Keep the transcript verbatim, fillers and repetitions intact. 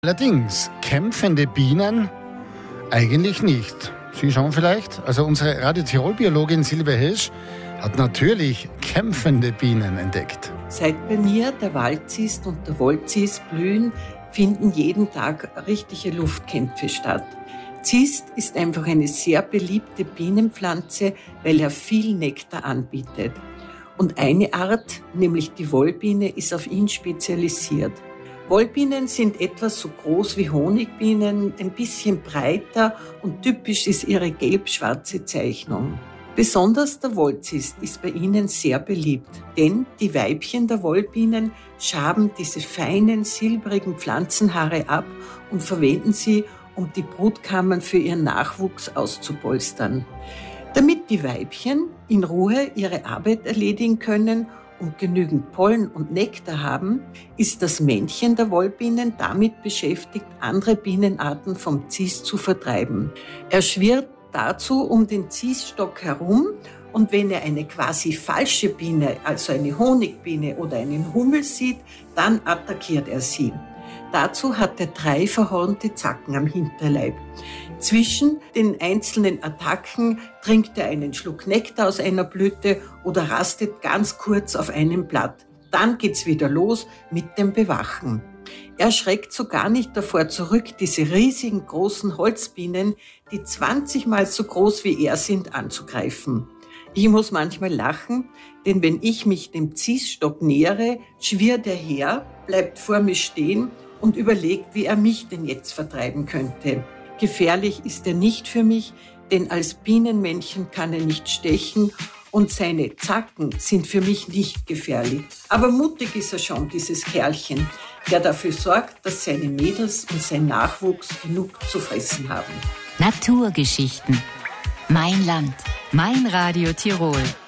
Allerdings, kämpfende Bienen eigentlich nicht. Sie schauen vielleicht, also unsere Radio-Tirol-Biologin Silvia Hesch hat natürlich kämpfende Bienen entdeckt. Seit bei mir der Waldzist und der Wollzist blühen, finden jeden Tag richtige Luftkämpfe statt. Zist ist einfach eine sehr beliebte Bienenpflanze, weil er viel Nektar anbietet. Und eine Art, nämlich die Wollbiene, ist auf ihn spezialisiert. Wollbienen sind etwa so groß wie Honigbienen, ein bisschen breiter und typisch ist ihre gelb-schwarze Zeichnung. Besonders der Wollzist ist bei ihnen sehr beliebt, denn die Weibchen der Wollbienen schaben diese feinen, silbrigen Pflanzenhaare ab und verwenden sie, um die Brutkammern für ihren Nachwuchs auszupolstern. Damit die Weibchen in Ruhe ihre Arbeit erledigen können und genügend Pollen und Nektar haben, ist das Männchen der Wollbienen damit beschäftigt, andere Bienenarten vom Zist zu vertreiben. Er schwirrt dazu um den Ziststock herum und wenn er eine quasi falsche Biene, also eine Honigbiene oder einen Hummel sieht, dann attackiert er sie. Dazu hat er drei verhornte Zacken am Hinterleib. Zwischen den einzelnen Attacken trinkt er einen Schluck Nektar aus einer Blüte oder rastet ganz kurz auf einem Blatt. Dann geht's wieder los mit dem Bewachen. Er schreckt so gar nicht davor zurück, diese riesigen großen Holzbienen, die zwanzigmal so groß wie er sind, anzugreifen. Ich muss manchmal lachen, denn wenn ich mich dem Ziststock nähere, schwirrt er her, bleibt vor mir stehen und überlegt, wie er mich denn jetzt vertreiben könnte. Gefährlich ist er nicht für mich, denn als Bienenmännchen kann er nicht stechen und seine Zacken sind für mich nicht gefährlich. Aber mutig ist er schon, dieses Kerlchen, der dafür sorgt, dass seine Mädels und sein Nachwuchs genug zu fressen haben. Naturgeschichten. Mein Land. Mein Radio Tirol.